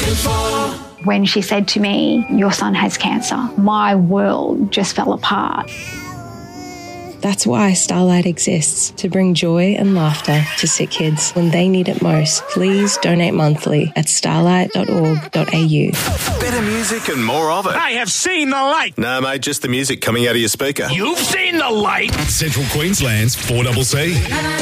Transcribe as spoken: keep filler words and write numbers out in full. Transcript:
When she said to me, your son has cancer, my world just fell apart. That's why Starlight exists, to bring joy and laughter to sick kids when they need it most. Please donate monthly at starlight dot org dot a u. Better music and more of it. I have seen the light. No, mate, just the music coming out of your speaker. You've seen the light. Central Queensland's four C C.